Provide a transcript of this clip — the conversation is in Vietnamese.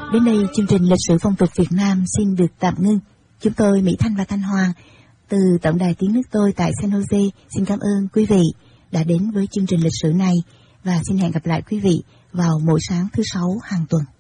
Đến đây chương trình Lịch sử phong tục Việt Nam xin được tạm ngưng. Chúng tôi Mỹ Thanh và Thanh Hoàng từ Tổng đài Tiếng nước tôi tại San Jose xin cảm ơn quý vị đã đến với chương trình lịch sử này và xin hẹn gặp lại quý vị vào mỗi sáng thứ Sáu hàng tuần.